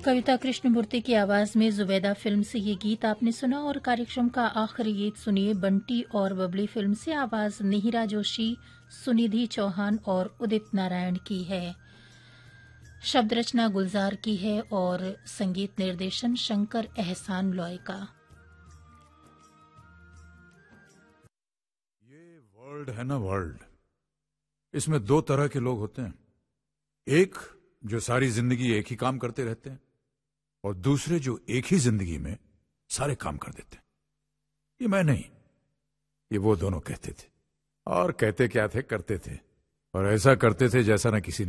कविता कृष्णमूर्ति की आवाज में जुबैदा फिल्म से ये गीत आपने सुना और कार्यक्रम का आखिरी गीत सुनिए बंटी और बबली फिल्म से। आवाज निहिरा जोशी, सुनिधि चौहान और उदित नारायण की है। शब्द रचना गुलजार की है और संगीत निर्देशन शंकर एहसान लॉय का। ये वर्ल्ड है ना, वर्ल्ड, इसमें दो तरह के लोग होते हैं। एक जो सारी जिंदगी एक ही काम करते रहते हैं और दूसरे जो एक ही जिंदगी में सारे काम कर देते हैं। ये मैं नहीं, ये वो दोनों कहते थे। और कहते क्या थे, करते थे, और ऐसा करते थे जैसा ना किसी